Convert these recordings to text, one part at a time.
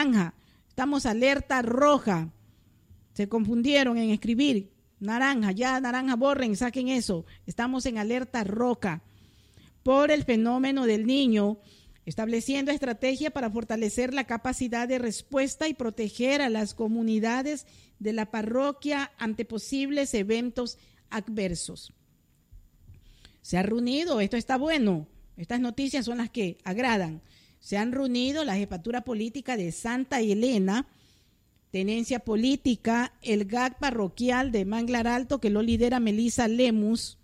naranja. Estamos alerta roja. Se confundieron en escribir naranja. Ya naranja, borren, saquen eso. Estamos en alerta roja por el fenómeno del Niño, estableciendo estrategia para fortalecer la capacidad de respuesta y proteger a las comunidades de la parroquia ante posibles eventos adversos. Se ha reunido, esto está bueno, estas noticias son las que agradan. Se han reunido la Jefatura Política de Santa Elena, Tenencia Política, el GAC parroquial de Manglar Alto, que lo lidera Melissa Lemus,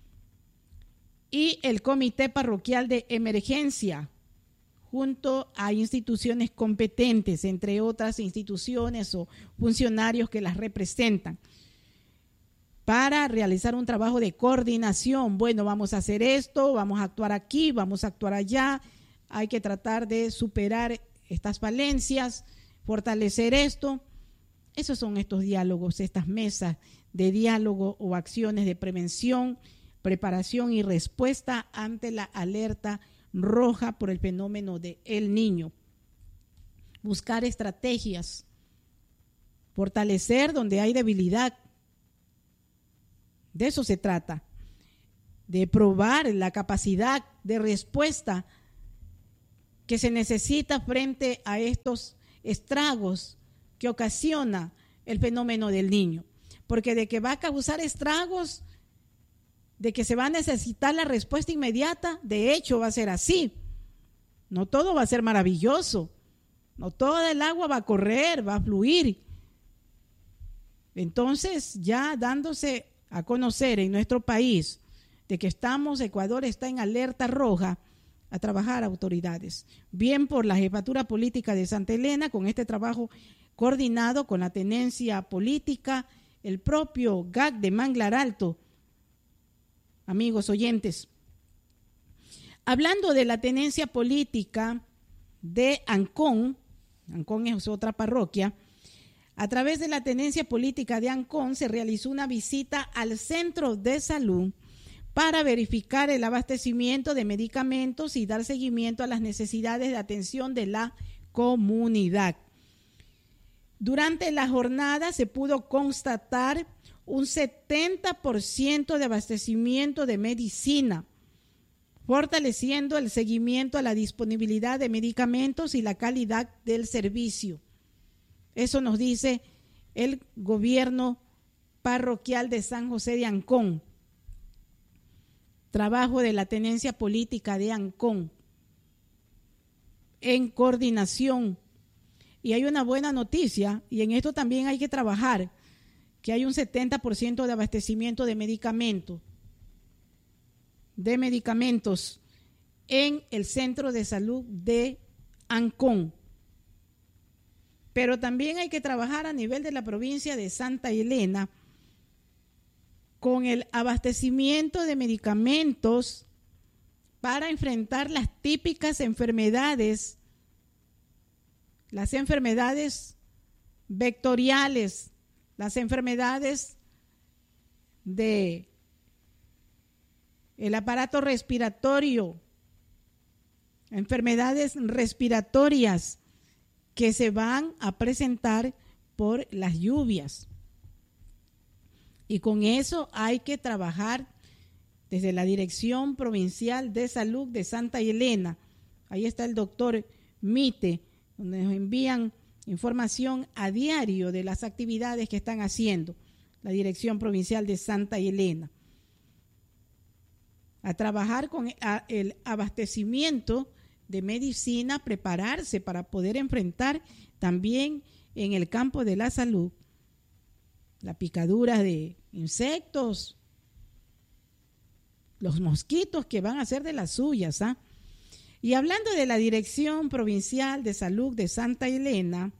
y el Comité Parroquial de Emergencia, junto a instituciones competentes, entre otras instituciones o funcionarios que las representan, para realizar un trabajo de coordinación. Bueno, vamos a hacer esto, vamos a actuar aquí, vamos a actuar allá, hay que tratar de superar estas falencias, fortalecer esto. Esos son estos diálogos, estas mesas de diálogo o acciones de prevención, preparación y respuesta ante la alerta roja por el fenómeno de El Niño. Buscar estrategias, fortalecer donde hay debilidad. De eso se trata, de probar la capacidad de respuesta que se necesita frente a estos estragos que ocasiona el fenómeno del Niño. Porque de que va a causar estragos, de que se va a necesitar la respuesta inmediata, de hecho va a ser así. No todo va a ser maravilloso, no toda el agua va a correr, va a fluir. Entonces, ya dándose a conocer en nuestro país de que Ecuador está en alerta roja, a trabajar autoridades. Bien por la Jefatura Política de Santa Elena, con este trabajo coordinado con la Tenencia Política, el propio GAC de Manglar Alto. Amigos oyentes, hablando de la Tenencia Política de Ancón, Ancón es otra parroquia, a través de la Tenencia Política de Ancón se realizó una visita al centro de salud para verificar el abastecimiento de medicamentos y dar seguimiento a las necesidades de atención de la comunidad. Durante la jornada se pudo constatar un 70% de abastecimiento de medicina, fortaleciendo el seguimiento a la disponibilidad de medicamentos y la calidad del servicio. Eso nos dice el gobierno parroquial de San José de Ancón. Trabajo de la Tenencia Política de Ancón en coordinación. Y hay una buena noticia, y en esto también hay que trabajar, que hay un 70% de abastecimiento de medicamentos en el centro de salud de Ancón. Pero también hay que trabajar a nivel de la provincia de Santa Elena con el abastecimiento de medicamentos para enfrentar las típicas enfermedades, las enfermedades vectoriales, las enfermedades del aparato respiratorio, enfermedades respiratorias que se van a presentar por las lluvias. Y con eso hay que trabajar desde la Dirección Provincial de Salud de Santa Elena. Ahí está el doctor Mite, donde nos envían información a diario de las actividades que están haciendo la Dirección Provincial de Santa Elena. A trabajar con el abastecimiento de medicina, prepararse para poder enfrentar también en el campo de la salud la picadura de insectos, los mosquitos que van a ser de las suyas. Y hablando de la Dirección Provincial de Salud de Santa Elena,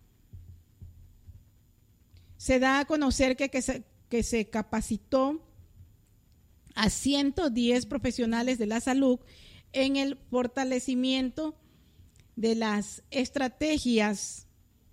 se da a conocer que se capacitó a 110 profesionales de la salud en el fortalecimiento de las estrategias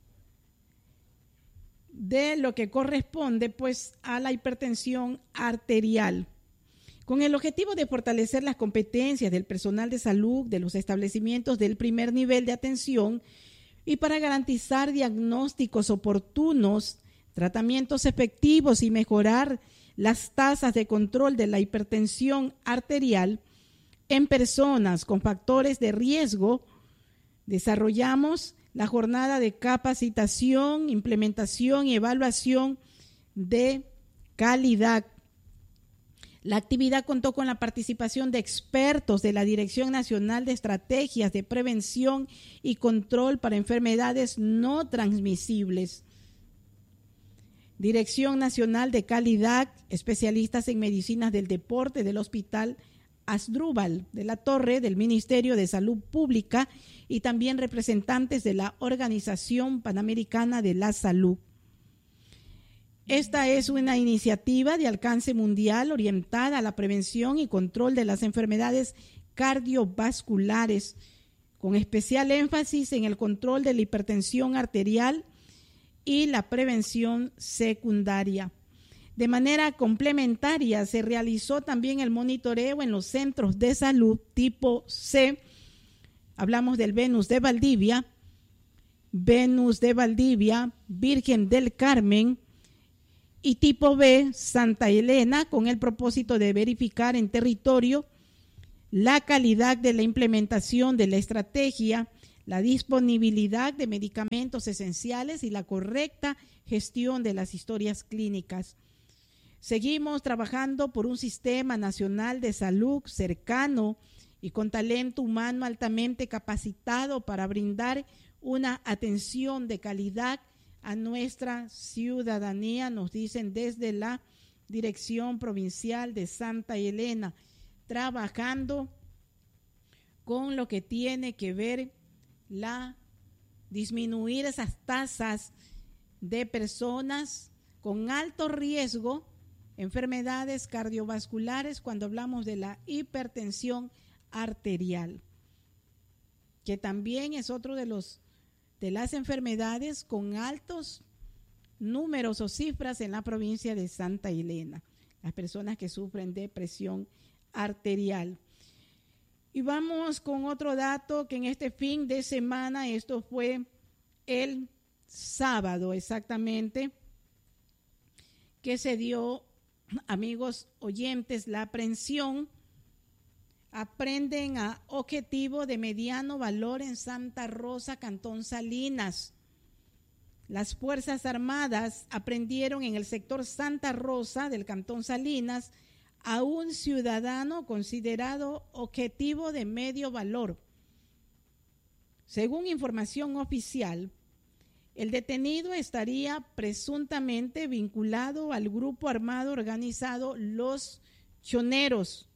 de lo que corresponde pues a la hipertensión arterial, con el objetivo de fortalecer las competencias del personal de salud de los establecimientos del primer nivel de atención y para garantizar diagnósticos oportunos, tratamientos efectivos y mejorar las tasas de control de la hipertensión arterial en personas con factores de riesgo, desarrollamos la jornada de capacitación, implementación y evaluación de calidad. La actividad contó con la participación de expertos de la Dirección Nacional de Estrategias de Prevención y Control para Enfermedades No Transmisibles, Dirección Nacional de Calidad, especialistas en medicinas del deporte del Hospital Asdrúbal de la Torre, del Ministerio de Salud Pública y también representantes de la Organización Panamericana de la Salud. Esta es una iniciativa de alcance mundial orientada a la prevención y control de las enfermedades cardiovasculares, con especial énfasis en el control de la hipertensión arterial y la prevención secundaria. De manera complementaria, se realizó también el monitoreo en los centros de salud tipo C. Hablamos del Venus de Valdivia, Virgen del Carmen, y tipo B, Santa Elena, con el propósito de verificar en territorio la calidad de la implementación de la estrategia, la disponibilidad de medicamentos esenciales y la correcta gestión de las historias clínicas. Seguimos trabajando por un sistema nacional de salud cercano y con talento humano altamente capacitado para brindar una atención de calidad a nuestra ciudadanía, nos dicen desde la Dirección Provincial de Santa Elena, trabajando con lo que tiene que ver disminuir esas tasas de personas con alto riesgo, enfermedades cardiovasculares, cuando hablamos de la hipertensión arterial, que también es otro de las enfermedades con altos números o cifras en la provincia de Santa Elena, las personas que sufren de presión arterial. Y vamos con otro dato que en este fin de semana, esto fue el sábado exactamente, que se dio, amigos oyentes, la aprehensión. Aprenden a objetivo de mediano valor en Santa Rosa, Cantón Salinas. Las Fuerzas Armadas aprendieron en el sector Santa Rosa del Cantón Salinas a un ciudadano considerado objetivo de medio valor. Según información oficial, el detenido estaría presuntamente vinculado al grupo armado organizado Los Choneros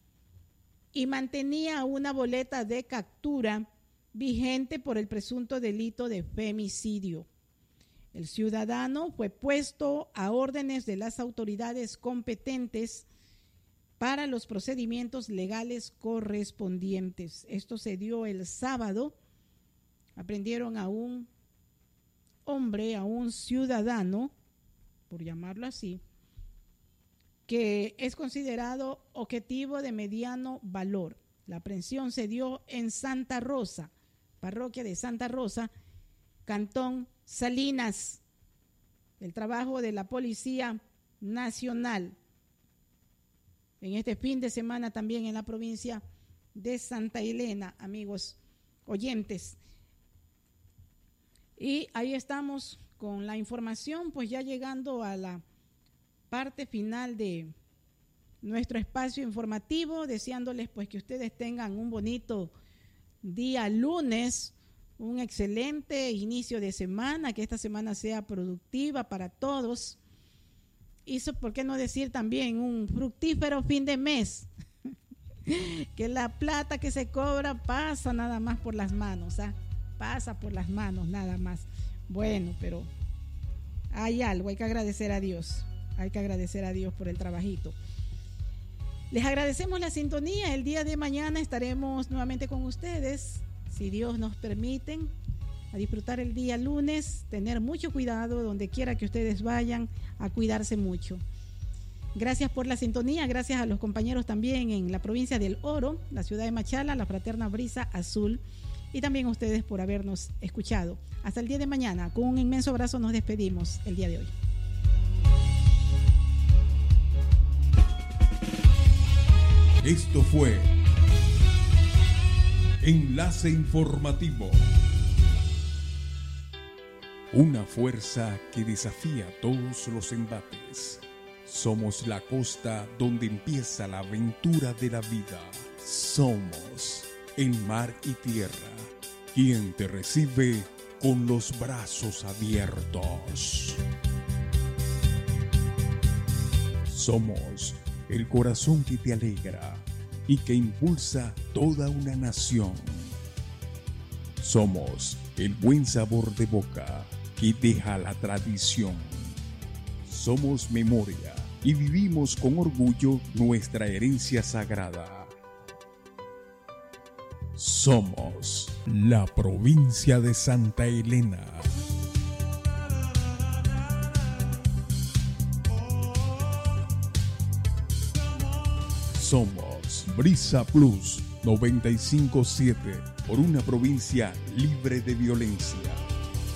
y mantenía una boleta de captura vigente por el presunto delito de femicidio. El ciudadano fue puesto a órdenes de las autoridades competentes para los procedimientos legales correspondientes. Esto se dio el sábado. Aprendieron a un hombre, a un ciudadano, por llamarlo así, que es considerado objetivo de mediano valor. La aprehensión se dio en Santa Rosa, parroquia de Santa Rosa, Cantón Salinas. El trabajo de la Policía Nacional en este fin de semana también en la provincia de Santa Elena, amigos oyentes. Y ahí estamos con la información, pues ya llegando a la parte final de nuestro espacio informativo, deseándoles pues que ustedes tengan un bonito día lunes, un excelente inicio de semana, que esta semana sea productiva para todos. Y por qué no decir también un fructífero fin de mes, que la plata que se cobra pasa nada más por las manos, pasa por las manos nada más. Bueno, pero hay algo, hay que agradecer a Dios. Hay que agradecer a Dios por el trabajito. Les agradecemos la sintonía. El día de mañana estaremos nuevamente con ustedes, si Dios nos permite, a disfrutar el día lunes, tener mucho cuidado donde quiera que ustedes vayan, a cuidarse mucho. Gracias por la sintonía, gracias a los compañeros también en la provincia del Oro, la ciudad de Machala, la Fraterna Brisa Azul, y también a ustedes por habernos escuchado. Hasta el día de mañana, con un inmenso abrazo nos despedimos el día de hoy. Esto fue Enlace Informativo. Una fuerza que desafía todos los embates. Somos la costa donde empieza la aventura de la vida. Somos el mar y tierra, quien te recibe con los brazos abiertos. Somos el corazón que te alegra y que impulsa toda una nación. Somos el buen sabor de boca que deja la tradición. Somos memoria y vivimos con orgullo nuestra herencia sagrada. Somos la provincia de Santa Elena. Somos Brisa Plus 957 por una provincia libre de violencia.